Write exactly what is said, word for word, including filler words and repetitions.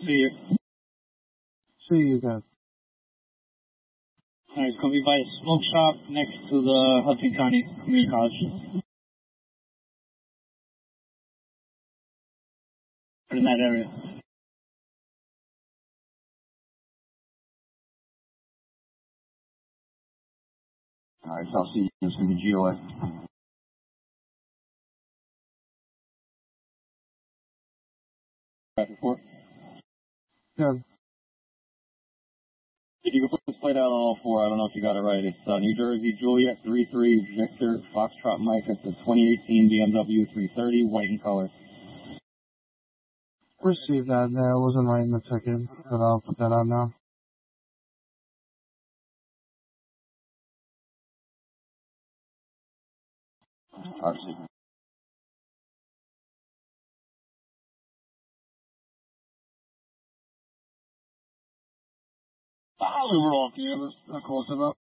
See you. See you guys. Alright, it's gonna be by the smoke shop next to the Hudson County Community College. In that area. Alright, so I'll see you. It's gonna be G O A. Traffic four. Yeah. If you can put this plate out on all four, I don't know if you got it right. It's uh, New Jersey Juliet three three Victor Foxtrot Mike. It's a twenty eighteen B M W three thirty, white in color. Received that. That wasn't right in the ticket, but I'll put that on now. Alright, see you. Ah, we were off the other, close enough.